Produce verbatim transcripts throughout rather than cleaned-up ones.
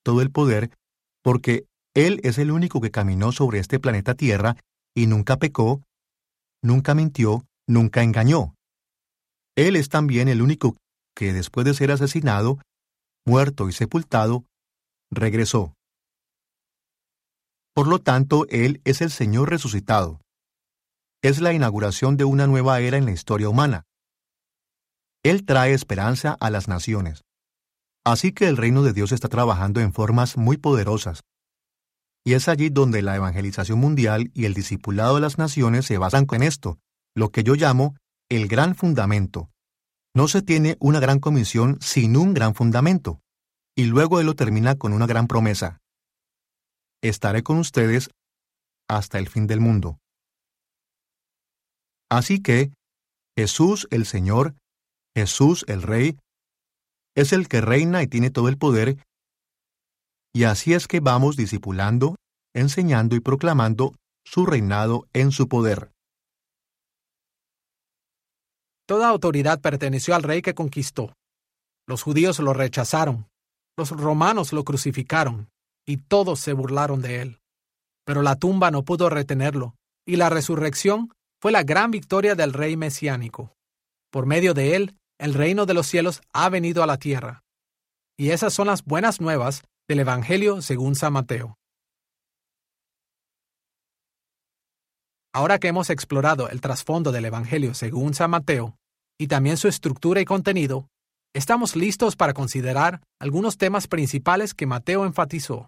todo el poder, porque Él es el único que caminó sobre este planeta Tierra y nunca pecó, nunca mintió, nunca engañó. Él es también el único que después de ser asesinado, muerto y sepultado, regresó. Por lo tanto, Él es el Señor resucitado. Es la inauguración de una nueva era en la historia humana. Él trae esperanza a las naciones. Así que el reino de Dios está trabajando en formas muy poderosas. Y es allí donde la evangelización mundial y el discipulado de las naciones se basan en esto, lo que yo llamo el gran fundamento. No se tiene una gran comisión sin un gran fundamento. Y luego Él lo termina con una gran promesa. Estaré con ustedes hasta el fin del mundo. Así que, Jesús el Señor, Jesús el Rey, es el que reina y tiene todo el poder, y así es que vamos discipulando, enseñando y proclamando su reinado en su poder. Toda autoridad perteneció al rey que conquistó. Los judíos lo rechazaron, los romanos lo crucificaron, y todos se burlaron de él. Pero la tumba no pudo retenerlo, y la resurrección fue la gran victoria del rey mesiánico. Por medio de él, el reino de los cielos ha venido a la tierra. Y esas son las buenas nuevas del Evangelio según San Mateo. Ahora que hemos explorado el trasfondo del Evangelio según San Mateo, y también su estructura y contenido, estamos listos para considerar algunos temas principales que Mateo enfatizó.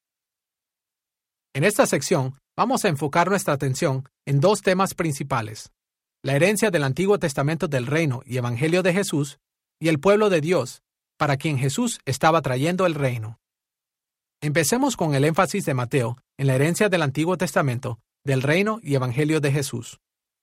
En esta sección, vamos a enfocar nuestra atención en dos temas principales: la herencia del Antiguo Testamento del Reino y Evangelio de Jesús, y el pueblo de Dios, para quien Jesús estaba trayendo el reino. Empecemos con el énfasis de Mateo en la herencia del Antiguo Testamento, del Reino y Evangelio de Jesús.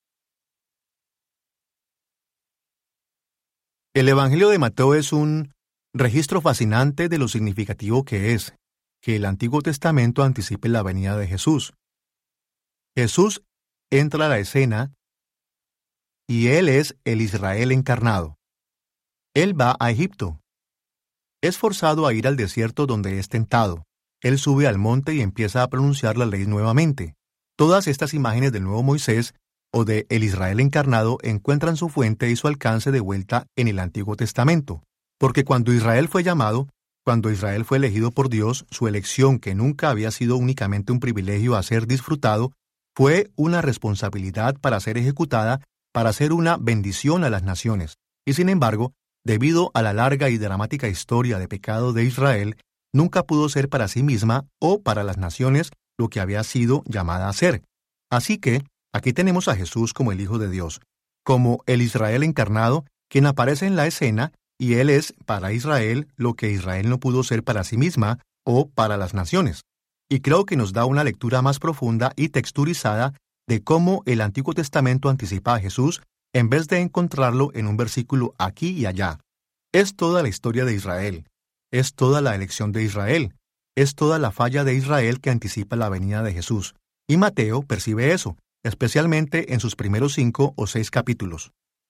El Evangelio de Mateo es un registro fascinante de lo significativo que es que el Antiguo Testamento anticipe la venida de Jesús. Jesús entra a la escena y Él es el Israel encarnado. Él va a Egipto. Es forzado a ir al desierto donde es tentado. Él sube al monte y empieza a pronunciar la ley nuevamente. Todas estas imágenes del nuevo Moisés o de el Israel encarnado encuentran su fuente y su alcance de vuelta en el Antiguo Testamento. Porque cuando Israel fue llamado, cuando Israel fue elegido por Dios, su elección, que nunca había sido únicamente un privilegio a ser disfrutado, fue una responsabilidad para ser ejecutada, para ser una bendición a las naciones. Y sin embargo, debido a la larga y dramática historia de pecado de Israel, nunca pudo ser para sí misma o para las naciones lo que había sido llamada a ser. Así que, aquí tenemos a Jesús como el Hijo de Dios, como el Israel encarnado, quien aparece en la escena, y Él es para Israel lo que Israel no pudo ser para sí misma o para las naciones. Y creo que nos da una lectura más profunda y texturizada de cómo el Antiguo Testamento anticipa a Jesús en vez de encontrarlo en un versículo aquí y allá. Es toda la historia de Israel, es toda la elección de Israel, es toda la falla de Israel que anticipa la venida de Jesús. Y Mateo percibe eso, especialmente en sus primeros cinco o seis capítulos.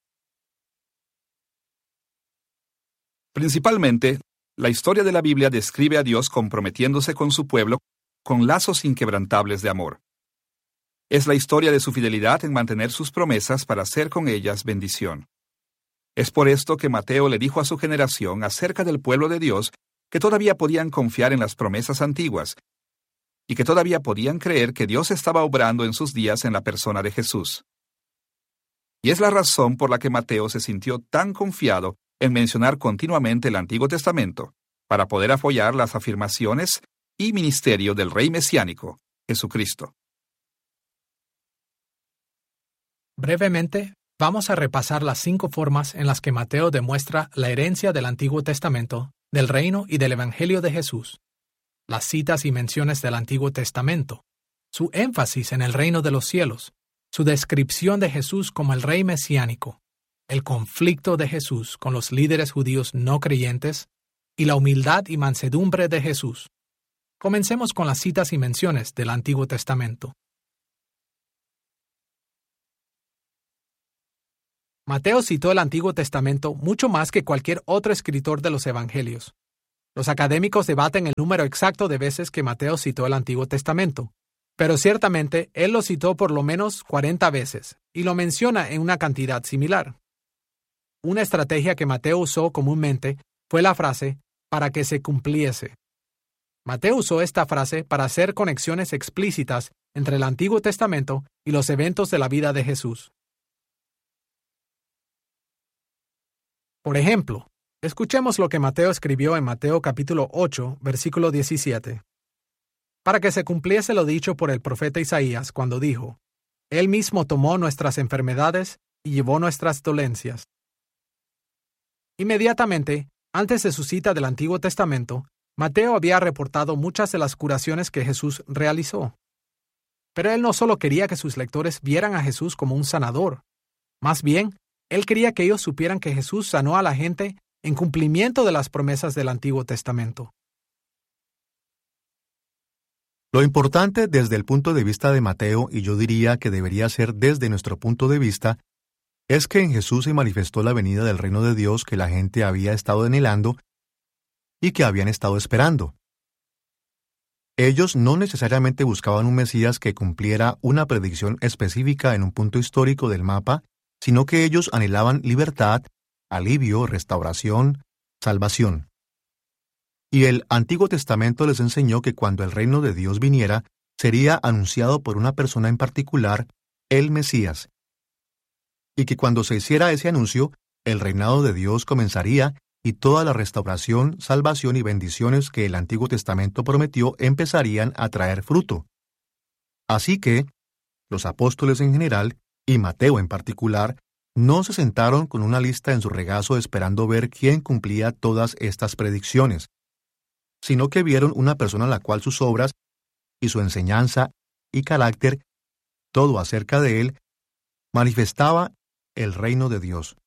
Principalmente, la historia de la Biblia describe a Dios comprometiéndose con su pueblo con lazos inquebrantables de amor. Es la historia de su fidelidad en mantener sus promesas para hacer con ellas bendición. Es por esto que Mateo le dijo a su generación acerca del pueblo de Dios que todavía podían confiar en las promesas antiguas y que todavía podían creer que Dios estaba obrando en sus días en la persona de Jesús. Y es la razón por la que Mateo se sintió tan confiado en mencionar continuamente el Antiguo Testamento, para poder apoyar las afirmaciones y ministerio del Rey Mesiánico, Jesucristo. Brevemente, vamos a repasar las cinco formas en las que Mateo demuestra la herencia del Antiguo Testamento, del Reino y del Evangelio de Jesús. Las citas y menciones del Antiguo Testamento, su énfasis en el reino de los cielos, su descripción de Jesús como el Rey Mesiánico, el conflicto de Jesús con los líderes judíos no creyentes y la humildad y mansedumbre de Jesús. Comencemos con las citas y menciones del Antiguo Testamento. Mateo citó el Antiguo Testamento mucho más que cualquier otro escritor de los Evangelios. Los académicos debaten el número exacto de veces que Mateo citó el Antiguo Testamento, pero ciertamente él lo citó por lo menos cuarenta veces y lo menciona en una cantidad similar. Una estrategia que Mateo usó comúnmente fue la frase «para que se cumpliese». Mateo usó esta frase para hacer conexiones explícitas entre el Antiguo Testamento y los eventos de la vida de Jesús. Por ejemplo, escuchemos lo que Mateo escribió en Mateo capítulo ocho, versículo diecisiete. Para que se cumpliese lo dicho por el profeta Isaías cuando dijo, «Él mismo tomó nuestras enfermedades y llevó nuestras dolencias». Inmediatamente, antes de su cita del Antiguo Testamento, Mateo había reportado muchas de las curaciones que Jesús realizó. Pero él no solo quería que sus lectores vieran a Jesús como un sanador. Más bien, él quería que ellos supieran que Jesús sanó a la gente en cumplimiento de las promesas del Antiguo Testamento. Lo importante desde el punto de vista de Mateo, y yo diría que debería ser desde nuestro punto de vista, es que en Jesús se manifestó la venida del reino de Dios que la gente había estado anhelando y que habían estado esperando. Ellos no necesariamente buscaban un Mesías que cumpliera una predicción específica en un punto histórico del mapa, sino que ellos anhelaban libertad, alivio, restauración, salvación. Y el Antiguo Testamento les enseñó que cuando el reino de Dios viniera, sería anunciado por una persona en particular, el Mesías. Y que cuando se hiciera ese anuncio, el reinado de Dios comenzaría y toda la restauración, salvación y bendiciones que el Antiguo Testamento prometió empezarían a traer fruto. Así que, los apóstoles en general, y Mateo en particular, no se sentaron con una lista en su regazo esperando ver quién cumplía todas estas predicciones, sino que vieron una persona a la cual sus obras y su enseñanza y carácter, todo acerca de él, manifestaba el reino de Dios.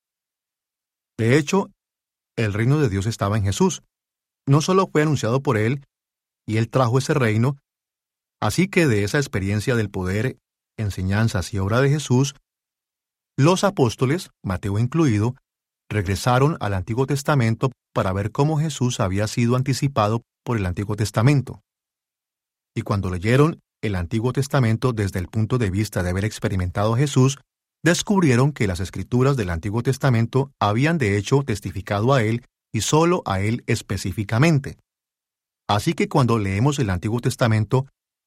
De hecho, el reino de Dios estaba en Jesús. No solo fue anunciado por él, y él trajo ese reino, así que de esa experiencia del poder, enseñanzas y obra de Jesús, los apóstoles, Mateo incluido, regresaron al Antiguo Testamento para ver cómo Jesús había sido anticipado por el Antiguo Testamento. Y cuando leyeron el Antiguo Testamento desde el punto de vista de haber experimentado a Jesús, descubrieron que las Escrituras del Antiguo Testamento habían de hecho testificado a Él y solo a Él específicamente. Así que cuando leemos el Antiguo Testamento,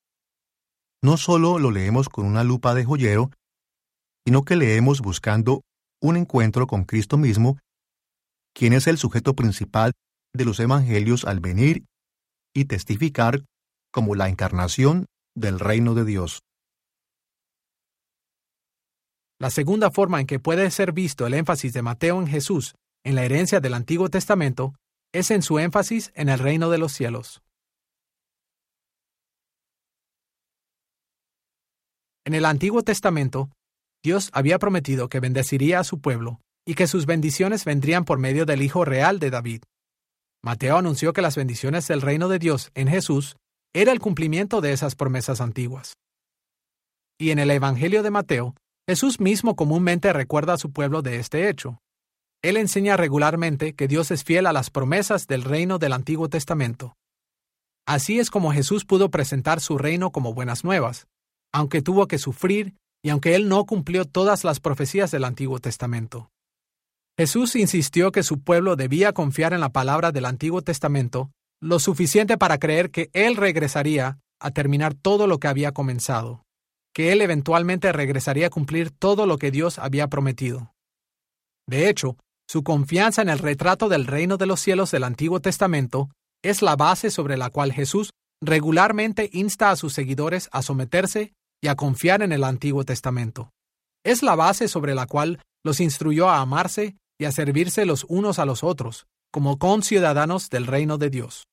no solo lo leemos con una lupa de joyero, sino que leemos buscando un encuentro con Cristo mismo, quien es el sujeto principal de los Evangelios al venir y testificar como la encarnación del reino de Dios. La segunda forma en que puede ser visto el énfasis de Mateo en Jesús en la herencia del Antiguo Testamento es en su énfasis en el reino de los cielos. En el Antiguo Testamento, Dios había prometido que bendeciría a su pueblo y que sus bendiciones vendrían por medio del Hijo real de David. Mateo anunció que las bendiciones del reino de Dios en Jesús era el cumplimiento de esas promesas antiguas. Y en el Evangelio de Mateo, Jesús mismo comúnmente recuerda a su pueblo de este hecho. Él enseña regularmente que Dios es fiel a las promesas del reino del Antiguo Testamento. Así es como Jesús pudo presentar su reino como buenas nuevas, aunque tuvo que sufrir y aunque él no cumplió todas las profecías del Antiguo Testamento. Jesús insistió que su pueblo debía confiar en la palabra del Antiguo Testamento lo suficiente para creer que él regresaría a terminar todo lo que había comenzado, que él eventualmente regresaría a cumplir todo lo que Dios había prometido. De hecho, su confianza en el retrato del reino de los cielos del Antiguo Testamento es la base sobre la cual Jesús regularmente insta a sus seguidores a someterse y a confiar en el Antiguo Testamento. Es la base sobre la cual los instruyó a amarse y a servirse los unos a los otros, como conciudadanos del reino de Dios.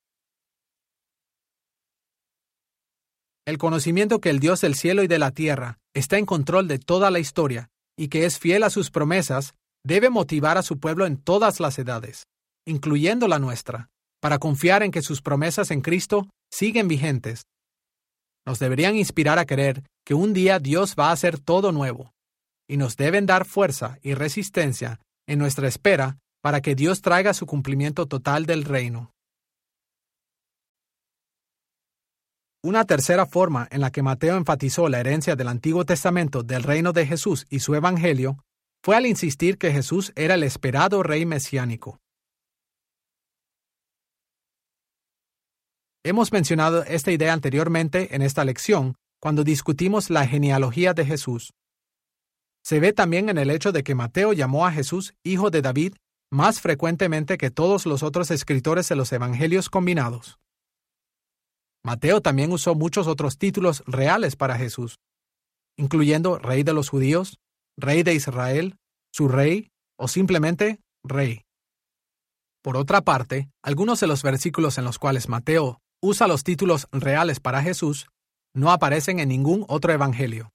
El conocimiento que el Dios del cielo y de la tierra está en control de toda la historia y que es fiel a sus promesas debe motivar a su pueblo en todas las edades, incluyendo la nuestra, para confiar en que sus promesas en Cristo siguen vigentes. Nos deberían inspirar a creer que un día Dios va a hacer todo nuevo, y nos deben dar fuerza y resistencia en nuestra espera para que Dios traiga su cumplimiento total del reino. Una tercera forma en la que Mateo enfatizó la herencia del Antiguo Testamento del reino de Jesús y su evangelio fue al insistir que Jesús era el esperado rey mesiánico. Hemos mencionado esta idea anteriormente en esta lección cuando discutimos la genealogía de Jesús. Se ve también en el hecho de que Mateo llamó a Jesús hijo de David más frecuentemente que todos los otros escritores de los evangelios combinados. Mateo también usó muchos otros títulos reales para Jesús, incluyendo Rey de los Judíos, Rey de Israel, su Rey o simplemente Rey. Por otra parte, algunos de los versículos en los cuales Mateo usa los títulos reales para Jesús no aparecen en ningún otro evangelio.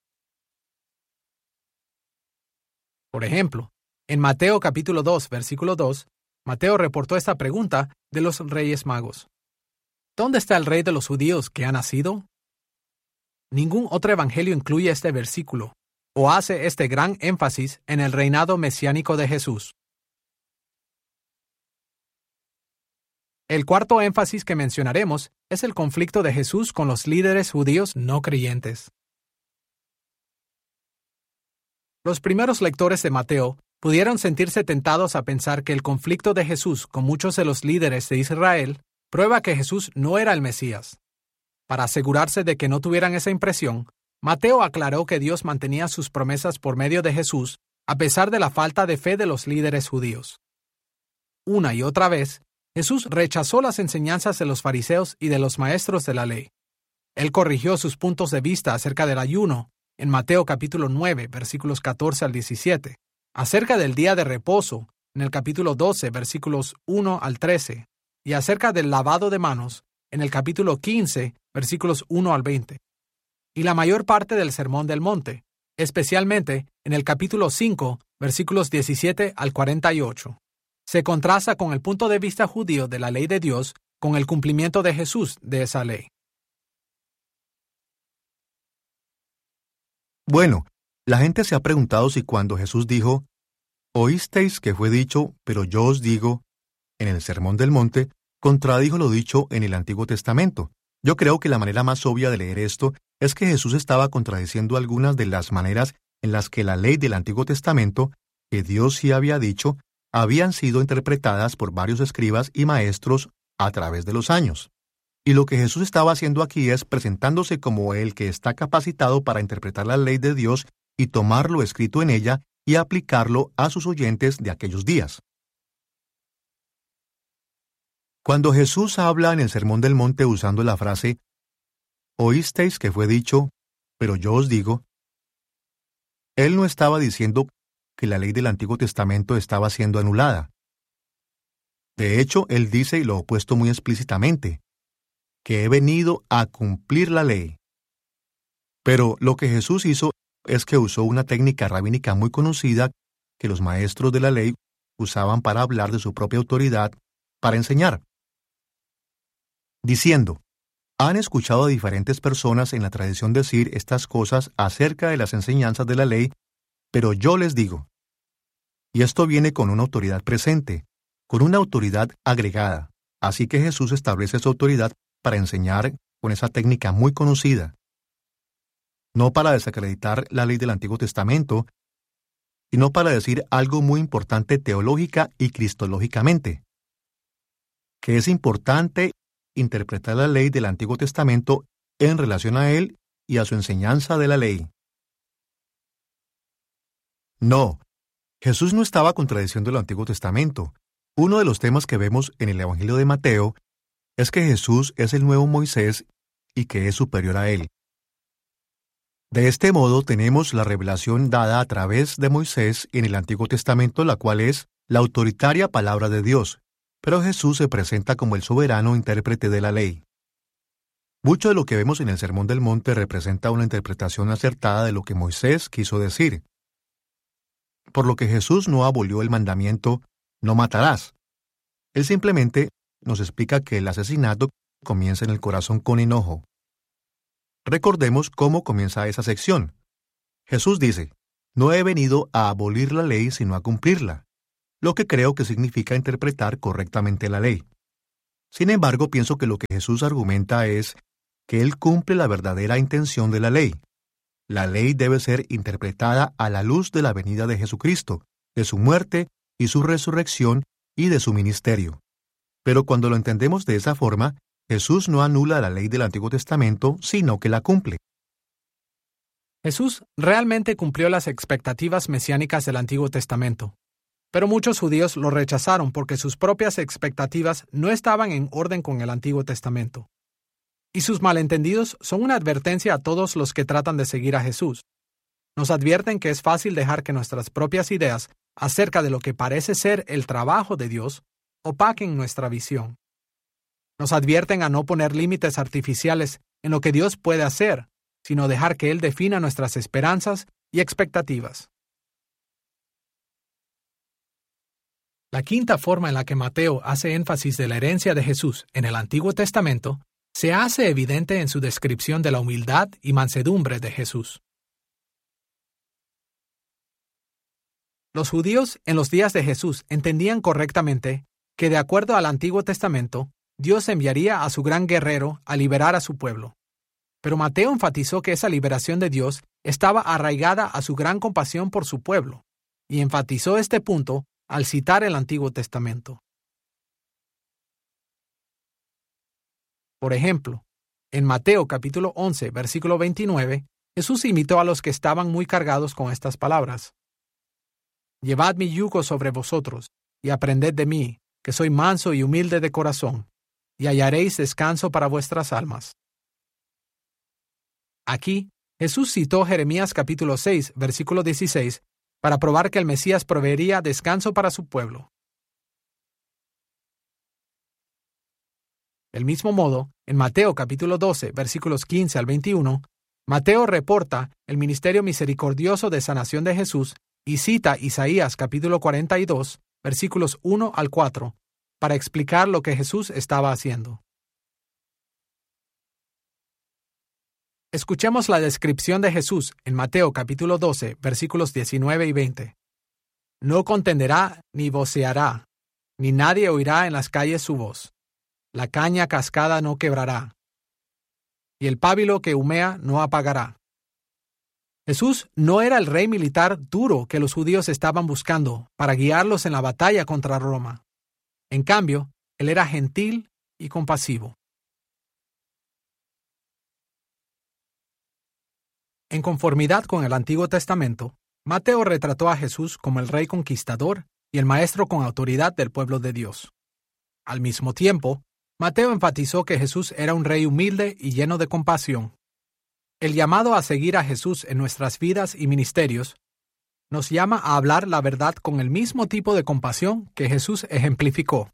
Por ejemplo, en Mateo capítulo dos, versículo dos, Mateo reportó esta pregunta de los Reyes Magos. ¿Dónde está el Rey de los Judíos que ha nacido? Ningún otro evangelio incluye este versículo o hace este gran énfasis en el reinado mesiánico de Jesús. El cuarto énfasis que mencionaremos es el conflicto de Jesús con los líderes judíos no creyentes. Los primeros lectores de Mateo pudieron sentirse tentados a pensar que el conflicto de Jesús con muchos de los líderes de Israel prueba que Jesús no era el Mesías. Para asegurarse de que no tuvieran esa impresión, Mateo aclaró que Dios mantenía sus promesas por medio de Jesús a pesar de la falta de fe de los líderes judíos. Una y otra vez, Jesús rechazó las enseñanzas de los fariseos y de los maestros de la ley. Él corrigió sus puntos de vista acerca del ayuno en Mateo capítulo nueve, versículos catorce al diecisiete, acerca del día de reposo en el capítulo doce, versículos uno al trece, y acerca del lavado de manos en el capítulo quince, versículos uno al veinte, y la mayor parte del Sermón del Monte, especialmente en el capítulo cinco, versículos diecisiete al cuarenta y ocho. Se contrasta con el punto de vista judío de la ley de Dios con el cumplimiento de Jesús de esa ley. Bueno, la gente se ha preguntado si cuando Jesús dijo, «Oísteis que fue dicho, pero yo os digo», en el Sermón del Monte, contradijo lo dicho en el Antiguo Testamento. Yo creo que la manera más obvia de leer esto es que Jesús estaba contradiciendo algunas de las maneras en las que la ley del Antiguo Testamento, que Dios sí había dicho, habían sido interpretadas por varios escribas y maestros a través de los años. Y lo que Jesús estaba haciendo aquí es presentándose como el que está capacitado para interpretar la ley de Dios y tomar lo escrito en ella y aplicarlo a sus oyentes de aquellos días. Cuando Jesús habla en el Sermón del Monte usando la frase, «Oísteis que fue dicho, pero yo os digo», Él no estaba diciendo que la ley del Antiguo Testamento estaba siendo anulada. De hecho, Él dice lo opuesto muy explícitamente, que he venido a cumplir la ley. Pero lo que Jesús hizo es que usó una técnica rabínica muy conocida que los maestros de la ley usaban para hablar de su propia autoridad, para enseñar. Diciendo, han escuchado a diferentes personas en la tradición decir estas cosas acerca de las enseñanzas de la ley, pero yo les digo. Y esto viene con una autoridad presente, con una autoridad agregada. Así que Jesús establece su autoridad para enseñar con esa técnica muy conocida. No para desacreditar la ley del Antiguo Testamento, sino para decir algo muy importante teológica y cristológicamente, que es importante interpretar la ley del Antiguo Testamento en relación a él y a su enseñanza de la ley. No, Jesús no estaba contradiciendo el Antiguo Testamento. Uno de los temas que vemos en el Evangelio de Mateo es que Jesús es el nuevo Moisés y que es superior a él. De este modo tenemos la revelación dada a través de Moisés en el Antiguo Testamento, la cual es la autoritaria palabra de Dios, pero Jesús se presenta como el soberano intérprete de la ley. Mucho de lo que vemos en el Sermón del Monte representa una interpretación acertada de lo que Moisés quiso decir. Por lo que Jesús no abolió el mandamiento, no matarás. Él simplemente nos explica que el asesinato comienza en el corazón con enojo. Recordemos cómo comienza esa sección. Jesús dice, no he venido a abolir la ley sino a cumplirla, lo que creo que significa interpretar correctamente la ley. Sin embargo, pienso que lo que Jesús argumenta es que Él cumple la verdadera intención de la ley. La ley debe ser interpretada a la luz de la venida de Jesucristo, de su muerte y su resurrección y de su ministerio. Pero cuando lo entendemos de esa forma, Jesús no anula la ley del Antiguo Testamento, sino que la cumple. Jesús realmente cumplió las expectativas mesiánicas del Antiguo Testamento, pero muchos judíos lo rechazaron porque sus propias expectativas no estaban en orden con el Antiguo Testamento. Y sus malentendidos son una advertencia a todos los que tratan de seguir a Jesús. Nos advierten que es fácil dejar que nuestras propias ideas acerca de lo que parece ser el trabajo de Dios opaquen nuestra visión. Nos advierten a no poner límites artificiales en lo que Dios puede hacer, sino dejar que Él defina nuestras esperanzas y expectativas. La quinta forma en la que Mateo hace énfasis de la herencia de Jesús en el Antiguo Testamento se hace evidente en su descripción de la humildad y mansedumbre de Jesús. Los judíos en los días de Jesús entendían correctamente que, de acuerdo al Antiguo Testamento, Dios enviaría a su gran guerrero a liberar a su pueblo. Pero Mateo enfatizó que esa liberación de Dios estaba arraigada a su gran compasión por su pueblo, y enfatizó este punto al citar el Antiguo Testamento. Por ejemplo, en Mateo capítulo once, versículo veintinueve, Jesús invitó a los que estaban muy cargados con estas palabras: «Llevad mi yugo sobre vosotros, y aprended de mí, que soy manso y humilde de corazón, y hallaréis descanso para vuestras almas». Aquí, Jesús citó Jeremías capítulo seis, versículo dieciséis, para probar que el Mesías proveería descanso para su pueblo. Del mismo modo, en Mateo capítulo doce, versículos quince al veintiuno, Mateo reporta el ministerio misericordioso de sanación de Jesús y cita Isaías capítulo cuarenta y dos, versículos uno al cuatro, para explicar lo que Jesús estaba haciendo. Escuchemos la descripción de Jesús en Mateo capítulo doce, versículos diecinueve y veinte. «No contenderá ni voceará, ni nadie oirá en las calles su voz. La caña cascada no quebrará, y el pábilo que humea no apagará». Jesús no era el rey militar duro que los judíos estaban buscando para guiarlos en la batalla contra Roma. En cambio, Él era gentil y compasivo. En conformidad con el Antiguo Testamento, Mateo retrató a Jesús como el rey conquistador y el maestro con autoridad del pueblo de Dios. Al mismo tiempo, Mateo enfatizó que Jesús era un rey humilde y lleno de compasión. El llamado a seguir a Jesús en nuestras vidas y ministerios nos llama a hablar la verdad con el mismo tipo de compasión que Jesús ejemplificó.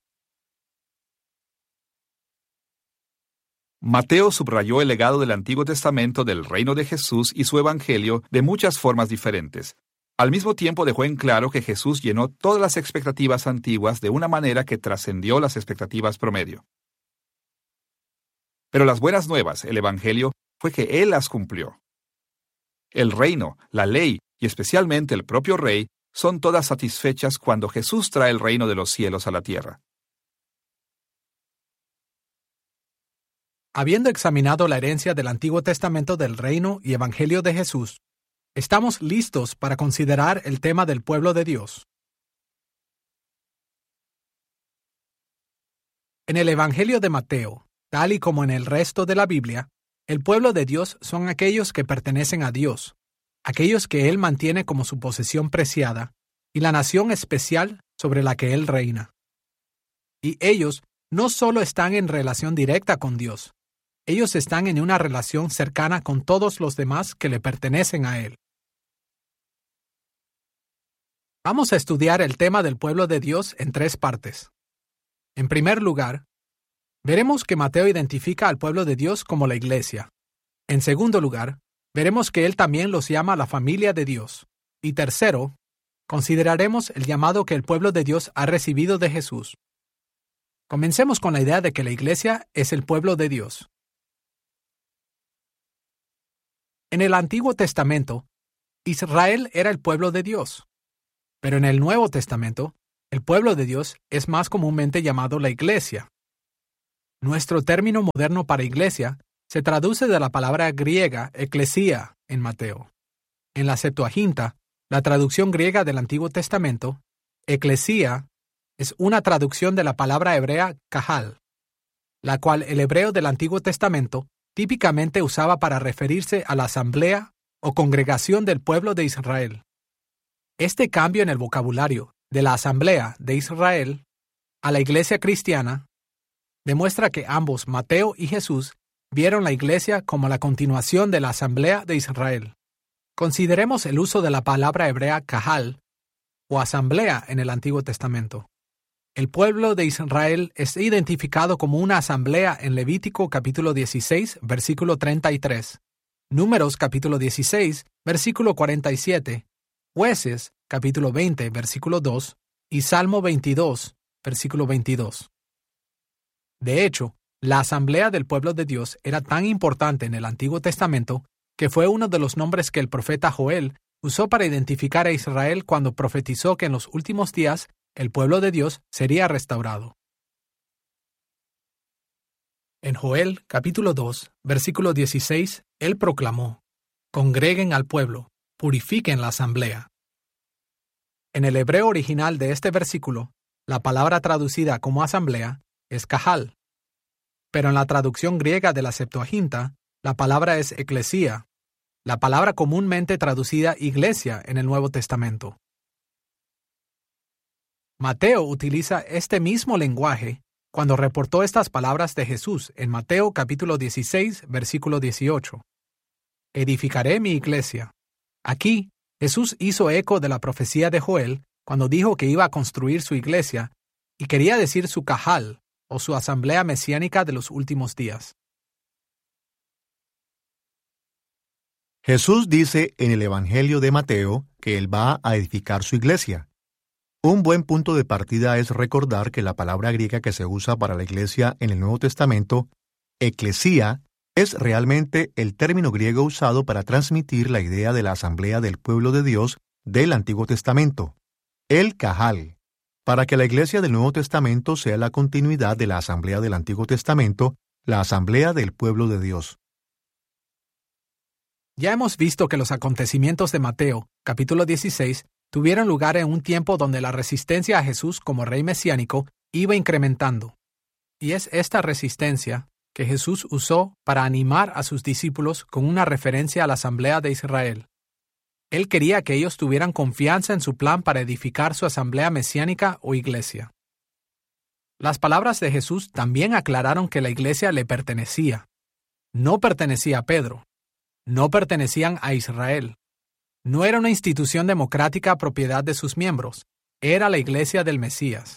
Mateo subrayó el legado del Antiguo Testamento del reino de Jesús y su evangelio de muchas formas diferentes. Al mismo tiempo dejó en claro que Jesús llenó todas las expectativas antiguas de una manera que trascendió las expectativas promedio. Pero las buenas nuevas, el evangelio, fue que Él las cumplió. El reino, la ley y especialmente el propio rey son todas satisfechas cuando Jesús trae el reino de los cielos a la tierra. Habiendo examinado la herencia del Antiguo Testamento del reino y evangelio de Jesús, estamos listos para considerar el tema del pueblo de Dios. En el Evangelio de Mateo, tal y como en el resto de la Biblia, el pueblo de Dios son aquellos que pertenecen a Dios, aquellos que Él mantiene como su posesión preciada, y la nación especial sobre la que Él reina. Y ellos no solo están en relación directa con Dios, ellos están en una relación cercana con todos los demás que le pertenecen a Él. Vamos a estudiar el tema del pueblo de Dios en tres partes. En primer lugar, veremos que Mateo identifica al pueblo de Dios como la Iglesia. En segundo lugar, veremos que él también los llama la familia de Dios. Y tercero, consideraremos el llamado que el pueblo de Dios ha recibido de Jesús. Comencemos con la idea de que la Iglesia es el pueblo de Dios. En el Antiguo Testamento, Israel era el pueblo de Dios. Pero en el Nuevo Testamento, el pueblo de Dios es más comúnmente llamado la Iglesia. Nuestro término moderno para iglesia se traduce de la palabra griega eclesía en Mateo. En la Septuaginta, la traducción griega del Antiguo Testamento, eclesía es una traducción de la palabra hebrea kahal, la cual el hebreo del Antiguo Testamento típicamente usaba para referirse a la asamblea o congregación del pueblo de Israel. Este cambio en el vocabulario de la asamblea de Israel a la iglesia cristiana demuestra que ambos, Mateo y Jesús, vieron la iglesia como la continuación de la asamblea de Israel. Consideremos el uso de la palabra hebrea kahal o asamblea en el Antiguo Testamento. El pueblo de Israel es identificado como una asamblea en Levítico capítulo dieciséis, versículo treinta y tres, Números capítulo dieciséis, versículo cuarenta y siete, Jueces capítulo veinte, versículo dos y Salmo veintidós, versículo veintidós. De hecho, la asamblea del pueblo de Dios era tan importante en el Antiguo Testamento que fue uno de los nombres que el profeta Joel usó para identificar a Israel cuando profetizó que en los últimos días el pueblo de Dios sería restaurado. En Joel, capítulo dos, versículo dieciséis, él proclamó: «Congreguen al pueblo, purifiquen la asamblea». En el hebreo original de este versículo, la palabra traducida como asamblea es kahal, pero en la traducción griega de la Septuaginta, la palabra es eclesía, la palabra comúnmente traducida iglesia en el Nuevo Testamento. Mateo utiliza este mismo lenguaje cuando reportó estas palabras de Jesús en Mateo capítulo dieciséis, versículo dieciocho. Edificaré mi iglesia. Aquí, Jesús hizo eco de la profecía de Joel cuando dijo que iba a construir su iglesia y quería decir su kahal, o su asamblea mesiánica de los últimos días. Jesús dice en el Evangelio de Mateo que Él va a edificar su iglesia. Un buen punto de partida es recordar que la palabra griega que se usa para la iglesia en el Nuevo Testamento, eclesía, es realmente el término griego usado para transmitir la idea de la asamblea del pueblo de Dios del Antiguo Testamento, el kahal, para que la iglesia del Nuevo Testamento sea la continuidad de la asamblea del Antiguo Testamento, la asamblea del pueblo de Dios. Ya hemos visto que los acontecimientos de Mateo, capítulo dieciséis, tuvieron lugar en un tiempo donde la resistencia a Jesús como rey mesiánico iba incrementando. Y es esta resistencia que Jesús usó para animar a sus discípulos con una referencia a la asamblea de Israel. Él quería que ellos tuvieran confianza en su plan para edificar su asamblea mesiánica o iglesia. Las palabras de Jesús también aclararon que la iglesia le pertenecía. No pertenecía a Pedro. No pertenecían a Israel. No era una institución democrática propiedad de sus miembros. Era la iglesia del Mesías.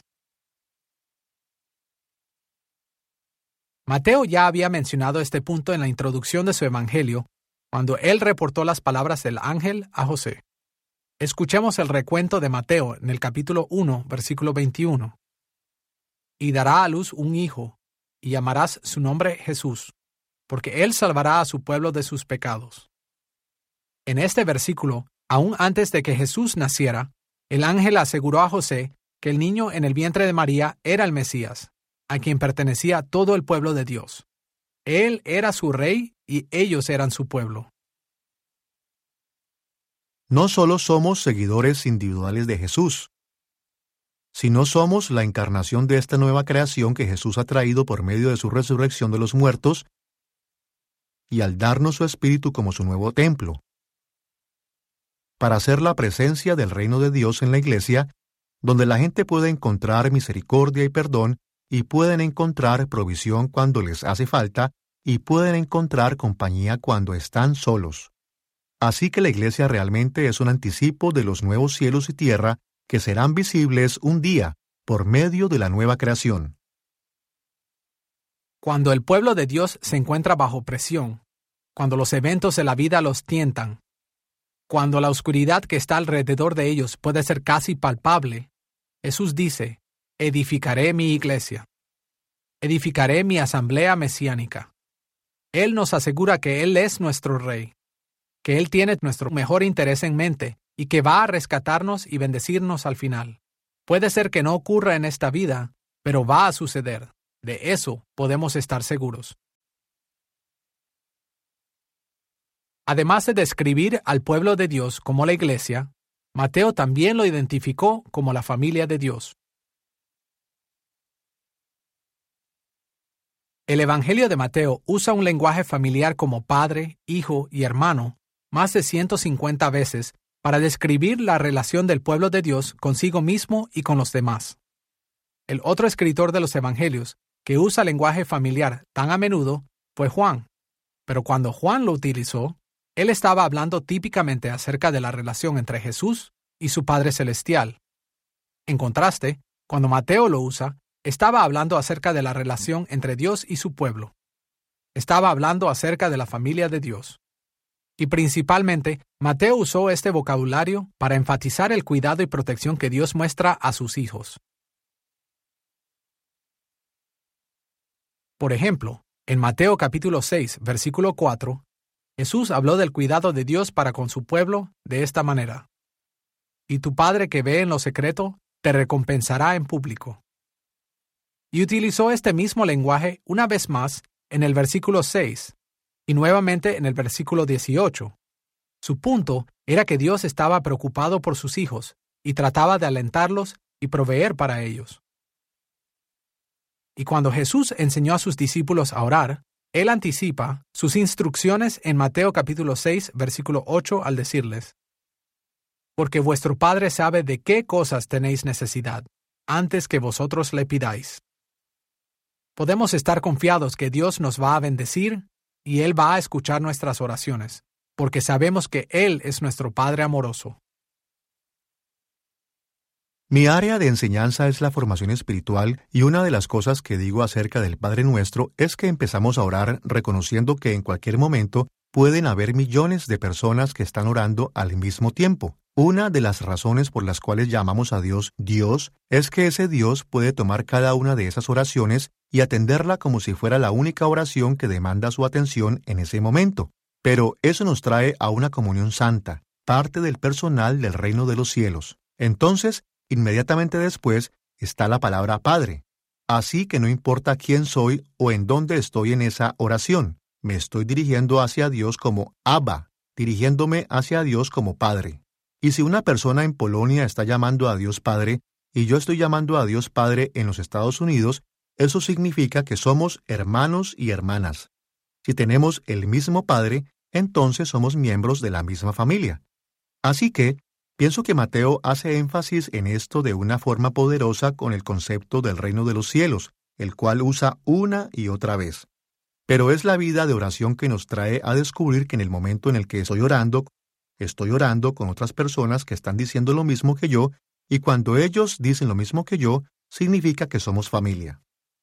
Mateo ya había mencionado este punto en la introducción de su evangelio, cuando él reportó las palabras del ángel a José. Escuchemos el recuento de Mateo en el capítulo uno, versículo veintiuno. «Y dará a luz un hijo, y llamarás su nombre Jesús, porque él salvará a su pueblo de sus pecados». En este versículo, aún antes de que Jesús naciera, el ángel aseguró a José que el niño en el vientre de María era el Mesías, a quien pertenecía todo el pueblo de Dios. Él era su rey y ellos eran su pueblo. No solo somos seguidores individuales de Jesús, sino somos la encarnación de esta nueva creación que Jesús ha traído por medio de su resurrección de los muertos y al darnos su Espíritu como su nuevo templo, para ser la presencia del reino de Dios en la iglesia, donde la gente puede encontrar misericordia y perdón, y pueden encontrar provisión cuando les hace falta, y pueden encontrar compañía cuando están solos. Así que la iglesia realmente es un anticipo de los nuevos cielos y tierra que serán visibles un día por medio de la nueva creación. Cuando el pueblo de Dios se encuentra bajo presión, cuando los eventos de la vida los tientan, cuando la oscuridad que está alrededor de ellos puede ser casi palpable, Jesús dice: «Edificaré mi iglesia. Edificaré mi asamblea mesiánica». Él nos asegura que Él es nuestro Rey, que Él tiene nuestro mejor interés en mente y que va a rescatarnos y bendecirnos al final. Puede ser que no ocurra en esta vida, pero va a suceder. De eso podemos estar seguros. Además de describir al pueblo de Dios como la iglesia, Mateo también lo identificó como la familia de Dios. El Evangelio de Mateo usa un lenguaje familiar como padre, hijo y hermano más de ciento cincuenta veces para describir la relación del pueblo de Dios consigo mismo y con los demás. El otro escritor de los Evangelios que usa lenguaje familiar tan a menudo fue Juan, pero cuando Juan lo utilizó, él estaba hablando típicamente acerca de la relación entre Jesús y su Padre Celestial. En contraste, cuando Mateo lo usa, estaba hablando acerca de la relación entre Dios y su pueblo. Estaba hablando acerca de la familia de Dios. Y principalmente, Mateo usó este vocabulario para enfatizar el cuidado y protección que Dios muestra a sus hijos. Por ejemplo, en Mateo capítulo seis, versículo cuatro, Jesús habló del cuidado de Dios para con su pueblo de esta manera: «Y tu Padre que ve en lo secreto, te recompensará en público». Y utilizó este mismo lenguaje una vez más en el versículo seis y nuevamente en el versículo dieciocho. Su punto era que Dios estaba preocupado por sus hijos y trataba de alentarlos y proveer para ellos. Y cuando Jesús enseñó a sus discípulos a orar, Él anticipa sus instrucciones en Mateo capítulo seis, versículo ocho, al decirles: «Porque vuestro Padre sabe de qué cosas tenéis necesidad, antes que vosotros le pidáis». Podemos estar confiados que Dios nos va a bendecir y Él va a escuchar nuestras oraciones, porque sabemos que Él es nuestro Padre amoroso. Mi área de enseñanza es la formación espiritual y una de las cosas que digo acerca del Padre Nuestro es que empezamos a orar reconociendo que en cualquier momento pueden haber millones de personas que están orando al mismo tiempo. Una de las razones por las cuales llamamos a Dios Dios es que ese Dios puede tomar cada una de esas oraciones y atenderla como si fuera la única oración que demanda su atención en ese momento. Pero eso nos trae a una comunión santa, parte del personal del reino de los cielos. Entonces, inmediatamente después está la palabra Padre. Así que no importa quién soy o en dónde estoy en esa oración, me estoy dirigiendo hacia Dios como Abba, dirigiéndome hacia Dios como Padre. Y si una persona en Polonia está llamando a Dios Padre y yo estoy llamando a Dios Padre en los Estados Unidos, eso significa que somos hermanos y hermanas. Si tenemos el mismo Padre, entonces somos miembros de la misma familia. Así que, pienso que Mateo hace énfasis en esto de una forma poderosa con el concepto del reino de los cielos, el cual usa una y otra vez. Pero es la vida de oración que nos trae a descubrir que en el momento en el que estoy orando, estoy orando con otras personas que están diciendo lo mismo que yo, y cuando ellos dicen lo mismo que yo, significa que somos familia.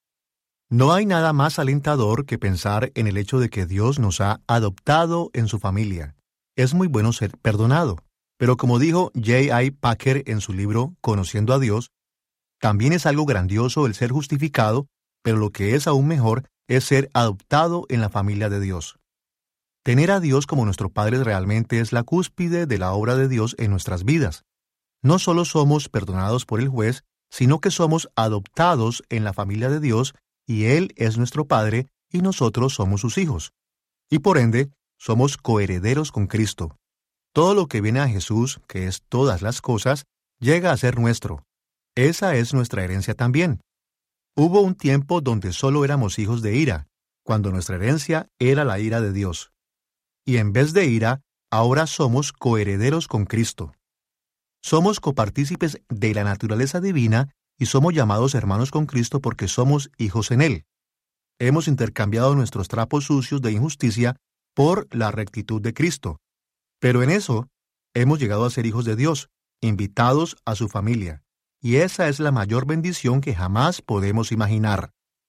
No hay nada más alentador que pensar en el hecho de que Dios nos ha adoptado en su familia. Es muy bueno ser perdonado. Pero como dijo J I Packer en su libro Conociendo a Dios, también es algo grandioso el ser justificado, pero lo que es aún mejor es ser adoptado en la familia de Dios. Tener a Dios como nuestro Padre realmente es la cúspide de la obra de Dios en nuestras vidas. No solo somos perdonados por el juez, sino que somos adoptados en la familia de Dios y Él es nuestro Padre y nosotros somos sus hijos. Y por ende, somos coherederos con Cristo. Todo lo que viene a Jesús, que es todas las cosas, llega a ser nuestro. Esa es nuestra herencia también. Hubo un tiempo donde solo éramos hijos de ira, cuando nuestra herencia era la ira de Dios. Y en vez de ira, ahora somos coherederos con Cristo. Somos copartícipes de la naturaleza divina y somos llamados hermanos con Cristo porque somos hijos en Él. Hemos intercambiado nuestros trapos sucios de injusticia por la rectitud de Cristo. Pero en eso, hemos llegado a ser hijos de Dios, invitados a su familia. Y esa es la mayor bendición que jamás podemos imaginar.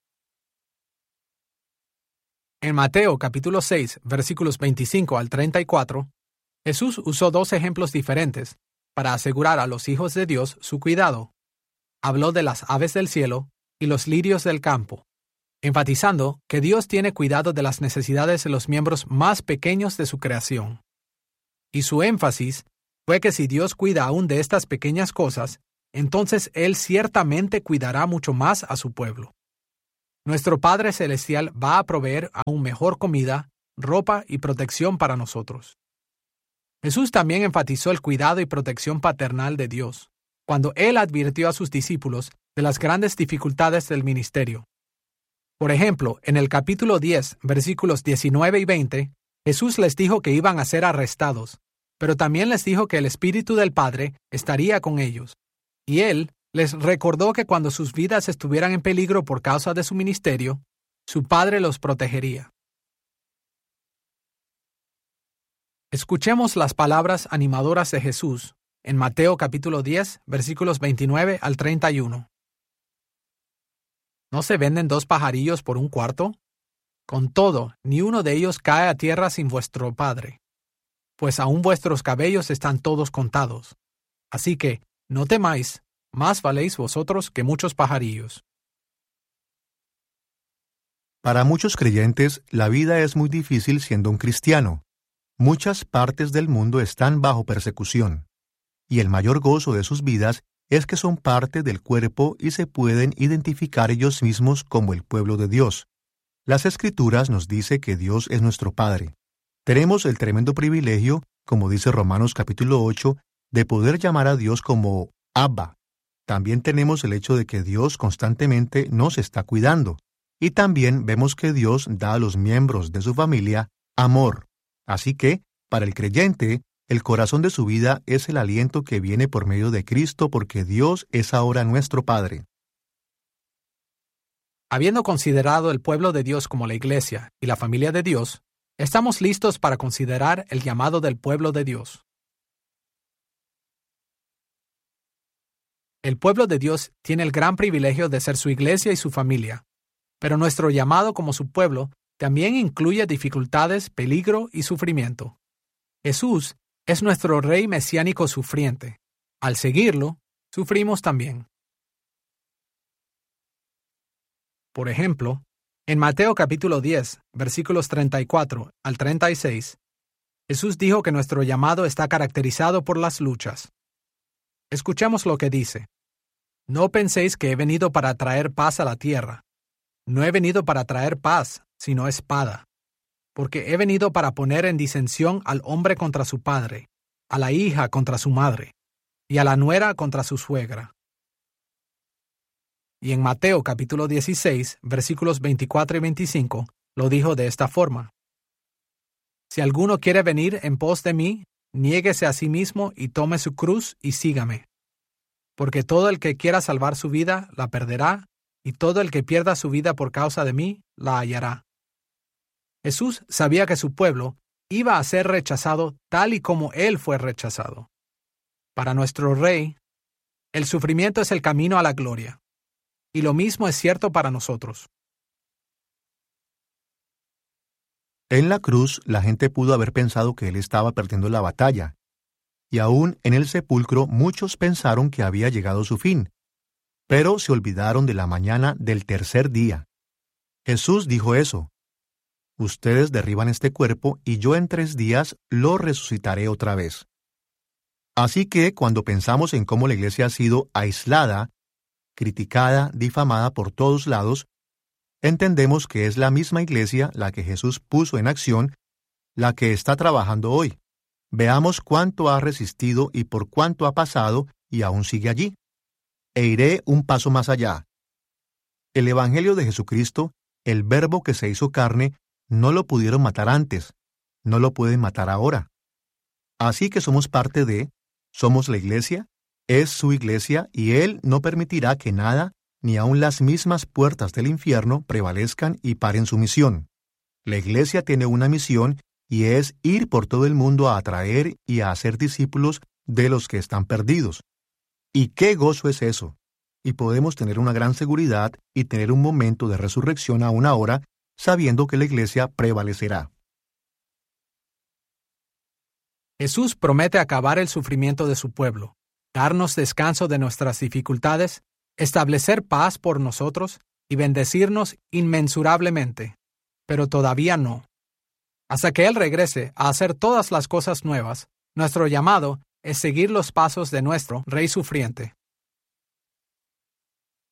En Mateo capítulo seis, versículos veinticinco al treinta y cuatro, Jesús usó dos ejemplos diferentes para asegurar a los hijos de Dios su cuidado. Habló de las aves del cielo y los lirios del campo, enfatizando que Dios tiene cuidado de las necesidades de los miembros más pequeños de su creación. Y su énfasis fue que si Dios cuida aún de estas pequeñas cosas, entonces Él ciertamente cuidará mucho más a su pueblo. Nuestro Padre Celestial va a proveer aún mejor comida ropa y protección para nosotros. Jesús también enfatizó el cuidado y protección paternal de Dios, cuando Él advirtió a sus discípulos de las grandes dificultades del ministerio. Por ejemplo, en el capítulo diez, versículos diecinueve y veinte, Jesús les dijo que iban a ser arrestados, pero también les dijo que el Espíritu del Padre estaría con ellos. Y Él les recordó que cuando sus vidas estuvieran en peligro por causa de su ministerio, su Padre los protegería. Escuchemos las palabras animadoras de Jesús en Mateo capítulo diez, versículos veintinueve al treinta y uno. ¿No se venden dos pajarillos por un cuarto? Con todo, ni uno de ellos cae a tierra sin vuestro Padre, pues aún vuestros cabellos están todos contados. Así que, no temáis, más valéis vosotros que muchos pajarillos. Para muchos creyentes, la vida es muy difícil siendo un cristiano. Muchas partes del mundo están bajo persecución, y el mayor gozo de sus vidas es que son parte del cuerpo y se pueden identificar ellos mismos como el pueblo de Dios. Las Escrituras nos dice que Dios es nuestro Padre. Tenemos el tremendo privilegio, como dice Romanos capítulo ocho, de poder llamar a Dios como Abba. También tenemos el hecho de que Dios constantemente nos está cuidando, y también vemos que Dios da a los miembros de su familia amor. Así que, para el creyente, el corazón de su vida es el aliento que viene por medio de Cristo porque Dios es ahora nuestro Padre. Habiendo considerado el pueblo de Dios como la Iglesia y la familia de Dios, estamos listos para considerar el llamado del pueblo de Dios. El pueblo de Dios tiene el gran privilegio de ser su iglesia y su familia, pero nuestro llamado como su pueblo también incluye dificultades, peligro y sufrimiento. Jesús es nuestro Rey mesiánico sufriente. Al seguirlo, sufrimos también. Por ejemplo, en Mateo capítulo diez, versículos treinta y cuatro al treinta y seis, Jesús dijo que nuestro llamado está caracterizado por las luchas. Escuchemos lo que dice. No penséis que he venido para traer paz a la tierra. No he venido para traer paz, sino espada. Porque he venido para poner en disensión al hombre contra su padre, a la hija contra su madre, y a la nuera contra su suegra. Y en Mateo capítulo dieciséis, versículos veinticuatro y veinticinco, lo dijo de esta forma. Si alguno quiere venir en pos de mí, niéguese a sí mismo y tome su cruz y sígame. Porque todo el que quiera salvar su vida, la perderá, y todo el que pierda su vida por causa de mí, la hallará. Jesús sabía que su pueblo iba a ser rechazado tal y como Él fue rechazado. Para nuestro Rey, el sufrimiento es el camino a la gloria. Y lo mismo es cierto para nosotros. En la cruz, la gente pudo haber pensado que Él estaba perdiendo la batalla. Y aún en el sepulcro muchos pensaron que había llegado su fin. Pero se olvidaron de la mañana del tercer día. Jesús dijo eso. Ustedes derriban este cuerpo y yo en tres días lo resucitaré otra vez. Así que cuando pensamos en cómo la iglesia ha sido aislada, criticada, difamada por todos lados, entendemos que es la misma iglesia la que Jesús puso en acción, la que está trabajando hoy. Veamos cuánto ha resistido y por cuánto ha pasado y aún sigue allí. E iré un paso más allá. El Evangelio de Jesucristo, el Verbo que se hizo carne, no lo pudieron matar antes, no lo pueden matar ahora. Así que somos parte de, somos la iglesia, es su iglesia y Él no permitirá que nada, ni aun las mismas puertas del infierno, prevalezcan y paren su misión. La iglesia tiene una misión y es ir por todo el mundo a atraer y a hacer discípulos de los que están perdidos. ¿Y qué gozo es eso? Y podemos tener una gran seguridad y tener un momento de resurrección aún ahora, sabiendo que la iglesia prevalecerá. Jesús promete acabar el sufrimiento de su pueblo, darnos descanso de nuestras dificultades, establecer paz por nosotros y bendecirnos inmensurablemente. Pero todavía no. Hasta que Él regrese a hacer todas las cosas nuevas, nuestro llamado es seguir los pasos de nuestro Rey sufriente.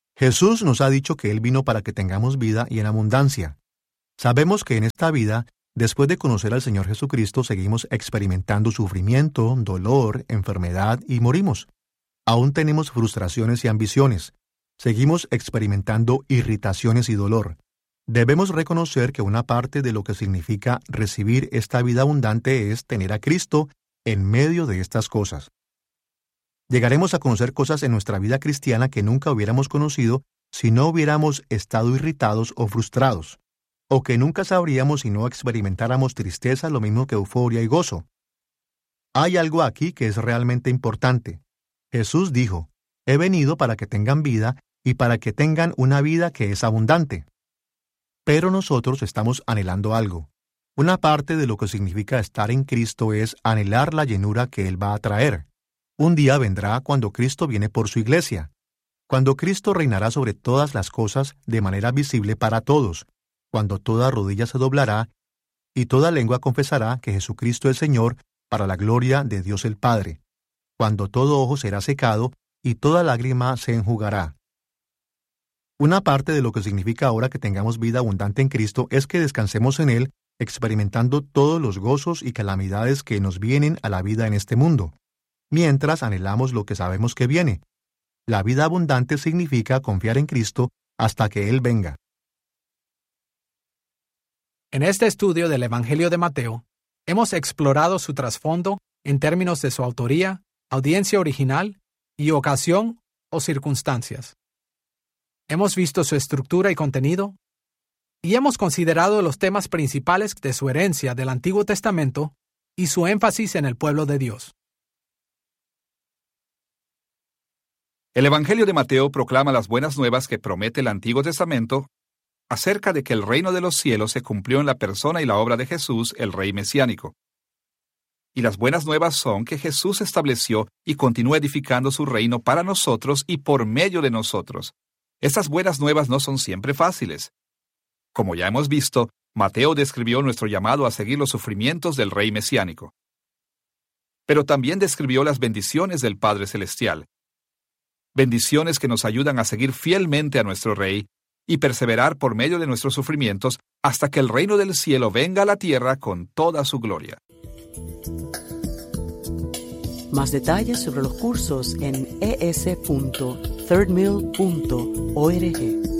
Jesús nos ha dicho que Él vino para que tengamos vida y en abundancia. Sabemos que en esta vida Después de conocer al Señor Jesucristo, seguimos experimentando sufrimiento, dolor, enfermedad y morimos. Aún tenemos frustraciones y ambiciones. Seguimos experimentando irritaciones y dolor. Debemos reconocer que una parte de lo que significa recibir esta vida abundante es tener a Cristo en medio de estas cosas. Llegaremos a conocer cosas en nuestra vida cristiana que nunca hubiéramos conocido si no hubiéramos estado irritados o frustrados, o que nunca sabríamos si no experimentáramos tristeza lo mismo que euforia y gozo. Hay algo aquí que es realmente importante. Jesús dijo, «He venido para que tengan vida y para que tengan una vida que es abundante». Pero nosotros estamos anhelando algo. Una parte de lo que significa estar en Cristo es anhelar la llenura que Él va a traer. Un día vendrá cuando Cristo viene por su iglesia, cuando Cristo reinará sobre todas las cosas de manera visible para todos, cuando toda rodilla se doblará y toda lengua confesará que Jesucristo es Señor para la gloria de Dios el Padre, cuando todo ojo será secado y toda lágrima se enjugará. Una parte de lo que significa ahora que tengamos vida abundante en Cristo es que descansemos en Él, experimentando todos los gozos y calamidades que nos vienen a la vida en este mundo, mientras anhelamos lo que sabemos que viene. La vida abundante significa confiar en Cristo hasta que Él venga. En este estudio del Evangelio de Mateo, hemos explorado su trasfondo en términos de su autoría, audiencia original y ocasión o circunstancias. Hemos visto su estructura y contenido, y hemos considerado los temas principales de su herencia del Antiguo Testamento y su énfasis en el pueblo de Dios. El Evangelio de Mateo proclama las buenas nuevas que promete el Antiguo Testamento acerca de que el reino de los cielos se cumplió en la persona y la obra de Jesús, el Rey mesiánico. Y las buenas nuevas son que Jesús estableció y continúa edificando su reino para nosotros y por medio de nosotros. Estas buenas nuevas no son siempre fáciles. Como ya hemos visto, Mateo describió nuestro llamado a seguir los sufrimientos del Rey mesiánico. Pero también describió las bendiciones del Padre Celestial. Bendiciones que nos ayudan a seguir fielmente a nuestro Rey y perseverar por medio de nuestros sufrimientos hasta que el reino del cielo venga a la tierra con toda su gloria. Más detalles sobre los cursos en e s punto third mill punto org.